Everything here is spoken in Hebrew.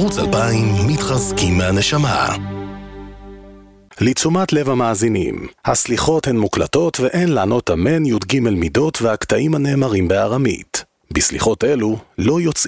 ערוץ 2000 מתחזקים מהנשמה. לתשומת לב המאזינים, הסליחות הן מוקלטות ואין לענות אמן י"ג מידות והקטעים הנאמרים בארמית. בסליחות אלו לא יוצאים